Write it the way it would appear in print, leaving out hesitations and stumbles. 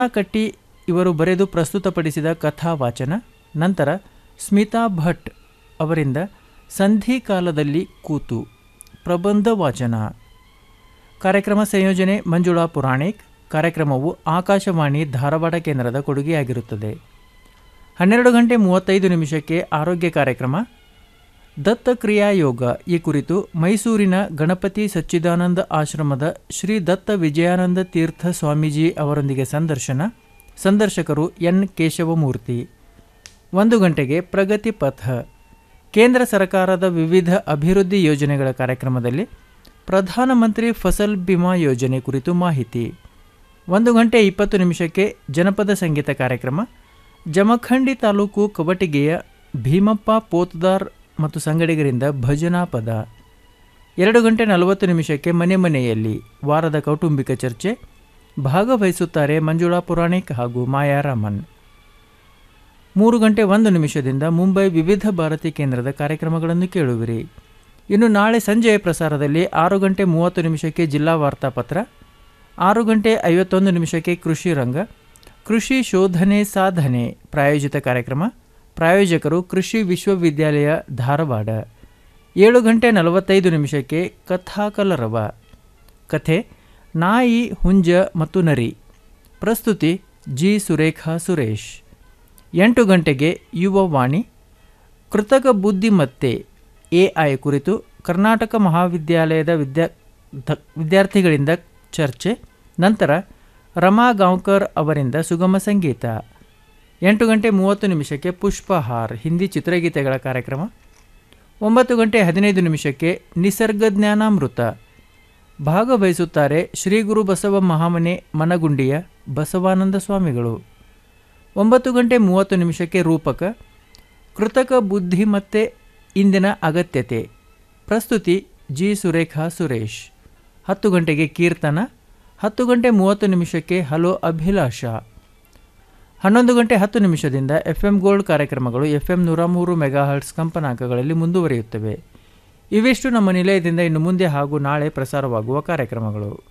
ಕಟ್ಟಿ ಇವರು ಬರೆದು ಪ್ರಸ್ತುತಪಡಿಸಿದ ಕಥಾ ವಾಚನ. ನಂತರ ಸ್ಮಿತಾ ಭಟ್ ಅವರಿಂದ ಸಂಧಿಕಾಲದಲ್ಲಿ ಕೂತು ಪ್ರಬಂಧ ವಾಚನ. ಕಾರ್ಯಕ್ರಮ ಸಂಯೋಜನೆ ಮಂಜುಳಾ ಪುರಾಣಿಕ್. ಕಾರ್ಯಕ್ರಮವು ಆಕಾಶವಾಣಿ ಧಾರವಾಡ ಕೇಂದ್ರದ ಕೊಡುಗೆಯಾಗಿರುತ್ತದೆ. 12:35 ಆರೋಗ್ಯ ಕಾರ್ಯಕ್ರಮ ದತ್ತಕ್ರಿಯಾ ಯೋಗ. ಈ ಕುರಿತು ಮೈಸೂರಿನ ಗಣಪತಿ ಸಚ್ಚಿದಾನಂದ ಆಶ್ರಮದ ಶ್ರೀ ದತ್ತ ವಿಜಯಾನಂದ ತೀರ್ಥ ಸ್ವಾಮೀಜಿ ಅವರೊಂದಿಗೆ ಸಂದರ್ಶನ. ಸಂದರ್ಶಕರು ಎನ್ ಕೇಶವಮೂರ್ತಿ. 1 ಪ್ರಗತಿ ಪಥ. ಕೇಂದ್ರ ಸರ್ಕಾರದ ವಿವಿಧ ಅಭಿವೃದ್ಧಿ ಯೋಜನೆಗಳ ಕಾರ್ಯಕ್ರಮದಲ್ಲಿ ಪ್ರಧಾನಮಂತ್ರಿ ಫಸಲ್ ಬಿಮಾ ಯೋಜನೆ ಕುರಿತು ಮಾಹಿತಿ. 1:20 ಜನಪದ ಸಂಗೀತ ಕಾರ್ಯಕ್ರಮ. ಜಮಖಂಡಿ ತಾಲೂಕು ಕವಟಿಗೆಯ ಭೀಮಪ್ಪ ಪೋತ್ದಾರ್ ಮತ್ತು ಸಂಗಡಿಗರಿಂದ ಭಜನಾ ಪದ. 2:40 ಮನೆ ಮನೆಯಲ್ಲಿ ವಾರದ ಕೌಟುಂಬಿಕ ಚರ್ಚೆ. ಭಾಗವಹಿಸುತ್ತಾರೆ ಮಂಜುಳಾ ಪುರಾಣಿಕ್ ಹಾಗೂ ಮಾಯಾರಾಮನ್. 3:01 ಮುಂಬೈ ವಿವಿಧ ಭಾರತಿ ಕೇಂದ್ರದ ಕಾರ್ಯಕ್ರಮಗಳನ್ನು ಕೇಳುವಿರಿ. ಇನ್ನು ನಾಳೆ ಸಂಜೆಯ ಪ್ರಸಾರದಲ್ಲಿ 6:30 ಜಿಲ್ಲಾ ವಾರ್ತಾಪತ್ರ, 6:51 ಕೃಷಿ ರಂಗ, ಕೃಷಿ ಶೋಧನೆ ಸಾಧನೆ ಪ್ರಾಯೋಜಿತ ಕಾರ್ಯಕ್ರಮ. ಪ್ರಾಯೋಜಕರು ಕೃಷಿ ವಿಶ್ವವಿದ್ಯಾಲಯ ಧಾರವಾಡ. 7:45 ಕಥಾಕಲರವ. ಕಥೆ ನಾಯಿ, ಹುಂಜ ಮತ್ತು ನರಿ. ಪ್ರಸ್ತುತಿ ಜಿ ಸುರೇಖಾ ಸುರೇಶ್. 8 ಯುವವಾಣಿ. ಕೃತಕ ಬುದ್ಧಿಮತ್ತೆ ಎಐ ಕುರಿತು ಕರ್ನಾಟಕ ಮಹಾವಿದ್ಯಾಲಯದ ವಿದ್ಯಾರ್ಥಿಗಳಿಂದ ಚರ್ಚೆ. ನಂತರ ರಮಾ ಗಾಂವ್ಕರ್ ಅವರಿಂದ ಸುಗಮ ಸಂಗೀತ. 8:30 ಪುಷ್ಪಹಾರ್ ಹಿಂದಿ ಚಿತ್ರಗೀತೆಗಳ ಕಾರ್ಯಕ್ರಮ. 9:15 ನಿಸರ್ಗ ಜ್ಞಾನಾಮೃತ. ಭಾಗವಹಿಸುತ್ತಾರೆ ಶ್ರೀ ಗುರು ಬಸವ ಮಹಾಮನೆ ಮನಗುಂಡಿಯ ಬಸವಾನಂದ ಸ್ವಾಮಿಗಳು. 9:30 ರೂಪಕ. ಕೃತಕ ಬುದ್ಧಿಮತ್ತೆ ಇಂದಿನ ಅಗತ್ಯತೆ. ಪ್ರಸ್ತುತಿ ಜಿ ಸುರೇಖಾ ಸುರೇಶ್. 10 ಕೀರ್ತನ. 10:30 ಹಲೋ ಅಭಿಲಾಷ. 11:10 FM ಗೋಲ್ಡ್ ಕಾರ್ಯಕ್ರಮಗಳು FM 103 ಮೆಗಾಹರ್ಟ್ಸ್ ಕಂಪನಾಂಕಗಳಲ್ಲಿ ಮುಂದುವರಿಯುತ್ತವೆ. ಇವಿಷ್ಟು ನಮ್ಮ ನಿಲಯದಿಂದ ಇನ್ನು ಮುಂದೆ ಹಾಗೂ ನಾಳೆ ಪ್ರಸಾರವಾಗುವ ಕಾರ್ಯಕ್ರಮಗಳು.